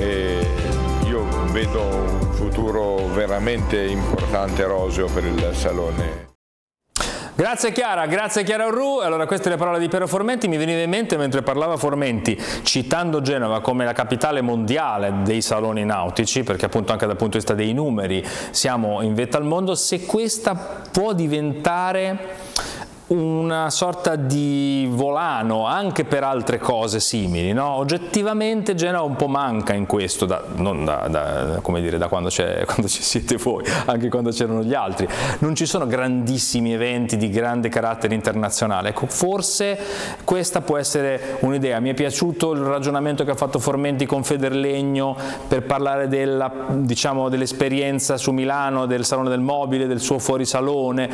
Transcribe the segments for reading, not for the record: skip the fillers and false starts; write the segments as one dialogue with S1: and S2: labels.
S1: e io vedo un futuro veramente importante e roseo per il Salone.
S2: Grazie Chiara Orru. Allora, queste le parole di Piero Formenti. Mi veniva in mente mentre parlava Formenti, citando Genova come la capitale mondiale dei saloni nautici, perché appunto anche dal punto di vista dei numeri siamo in vetta al mondo, se questa può diventare una sorta di volano anche per altre cose simili, no? Oggettivamente Genova un po' manca in questo, come dire, da quando ci siete voi, anche quando c'erano gli altri. Non ci sono grandissimi eventi di grande carattere internazionale. Ecco, forse questa può essere un'idea. Mi è piaciuto il ragionamento che ha fatto Formenti con Federlegno per parlare dell'esperienza su Milano, del Salone del Mobile, del suo fuorisalone.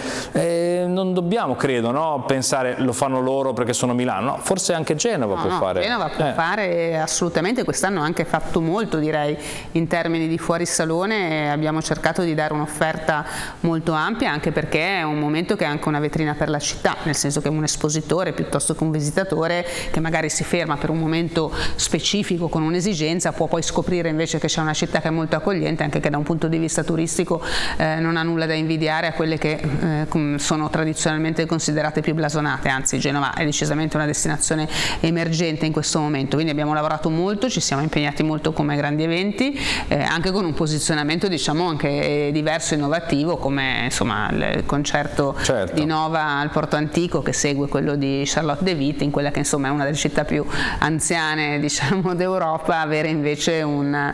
S2: Non dobbiamo, credo, pensare lo fanno loro perché sono Milano, no, forse anche Genova può fare.
S3: Genova può fare assolutamente, quest'anno ha anche fatto molto, direi, in termini di fuorisalone. Abbiamo cercato di dare un'offerta molto ampia, anche perché è un momento che è anche una vetrina per la città, nel senso che un espositore piuttosto che un visitatore che magari si ferma per un momento specifico con un'esigenza può poi scoprire invece che c'è una città che è molto accogliente, anche che da un punto di vista turistico non ha nulla da invidiare a quelle che sono tradizionalmente considerate più blasonate, anzi Genova è decisamente una destinazione emergente in questo momento, quindi abbiamo lavorato molto, ci siamo impegnati molto come grandi eventi, anche con un posizionamento diciamo anche diverso, innovativo, come insomma il concerto di Nova al Porto Antico che segue quello di Charlotte De Witt, in quella che insomma è una delle città più anziane diciamo d'Europa, avere invece uno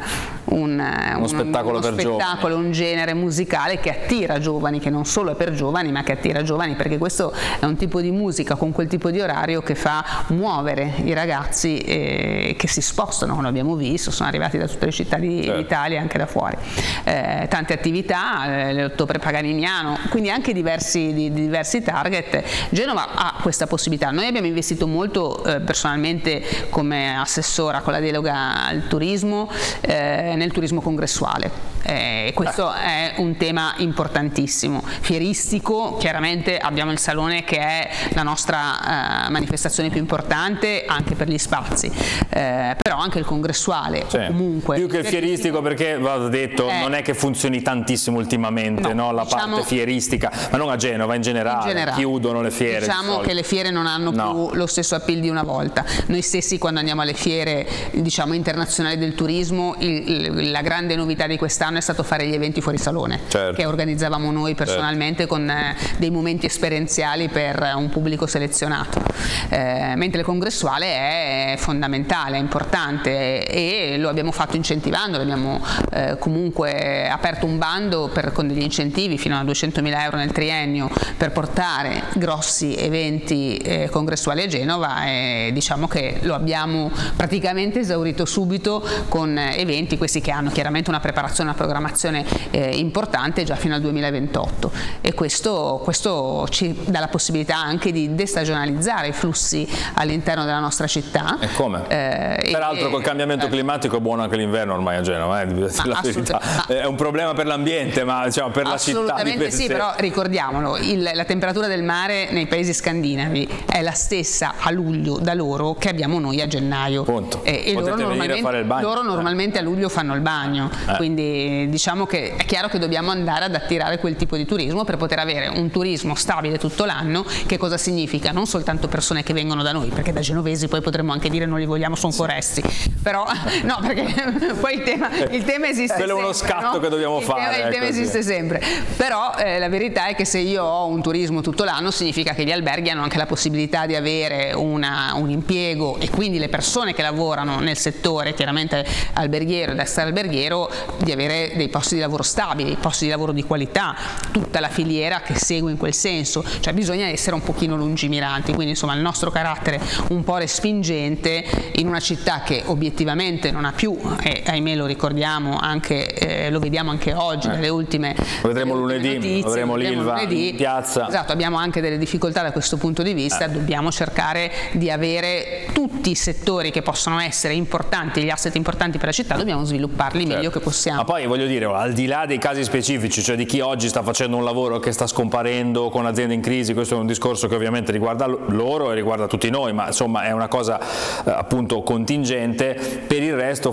S3: spettacolo, un genere musicale che attira giovani, che non solo è per giovani ma che attira giovani, perché questo è un tipo di musica con quel tipo di orario che fa muovere i ragazzi che si spostano, come abbiamo visto, sono arrivati da tutte le città d'Italia, anche da fuori. Tante attività, l'Ottobre Paganiniano, quindi anche diversi target. Genova ha questa possibilità. Noi abbiamo investito molto personalmente come assessora con la delega al turismo, nel turismo congressuale. Questo è un tema importantissimo, fieristico. Chiaramente abbiamo il Salone che è la nostra manifestazione più importante anche per gli spazi, però anche il congressuale, comunque
S2: più che il fieristico, perché va detto non è che funzioni tantissimo ultimamente, no, la parte fieristica, ma non a Genova, in generale. Chiudono le fiere,
S3: diciamo che le fiere non hanno più lo stesso appeal di una volta. Noi stessi quando andiamo alle fiere diciamo internazionali del turismo, la grande novità di quest'anno è stato fare gli eventi fuori salone, che organizzavamo noi personalmente con dei momenti esperienziali per un pubblico selezionato, mentre il congressuale è fondamentale, è importante, e lo abbiamo fatto incentivando, abbiamo comunque aperto un bando con degli incentivi fino a 200.000 euro nel triennio per portare grossi eventi congressuali a Genova, e diciamo che lo abbiamo praticamente esaurito subito con eventi questi che hanno chiaramente una preparazione, una programmazione importante già fino al 2028, e questo ci dà la possibilità anche di destagionalizzare i flussi all'interno della nostra città.
S2: E come? Peraltro col cambiamento climatico è buono anche l'inverno ormai a Genova, è un problema per l'ambiente, ma diciamo per la città.
S3: Assolutamente sì, però ricordiamolo, la temperatura del mare nei paesi scandinavi è la stessa a luglio da loro che abbiamo noi a gennaio. E loro normalmente a luglio fanno il bagno, quindi diciamo che è chiaro che dobbiamo andare ad attirare quel tipo di turismo per poter avere un turismo stabile tutto l'anno. Che cosa significa? Non soltanto persone che vengono da noi, perché da genovesi poi potremmo anche dire non li vogliamo, sono foresti, però no, perché poi il tema esiste
S2: quello
S3: sempre,
S2: è uno scatto che dobbiamo fare.
S3: Il tema esiste sempre, però la verità è che se io ho un turismo tutto l'anno significa che gli alberghi hanno anche la possibilità di avere un impiego, e quindi le persone che lavorano nel settore chiaramente alberghiero ed extraalberghiero, di avere dei posti di lavoro stabili, posti di lavoro di qualità, tutta la filiera che segue in quel senso, cioè bisogna essere un pochino lungimiranti, quindi insomma il nostro carattere un po' respingente in una città che obiettivamente non ha più, e ahimè lo ricordiamo anche, lo vediamo anche oggi dalle ultime
S2: lo vedremo lunedì, notizie, lo vedremo l'Ilva in piazza.
S3: Esatto, abbiamo anche delle difficoltà da questo punto di vista, dobbiamo cercare di avere tutti i settori che possono essere importanti, gli asset importanti per la città, dobbiamo svilupparli meglio che possiamo.
S2: Ma poi voglio dire, al di là dei casi specifici, cioè di chi oggi sta facendo un lavoro che sta scomparendo con aziende in crisi, questo è un discorso che ovviamente riguarda loro e riguarda tutti noi, ma insomma è una cosa appunto contingente. Per il resto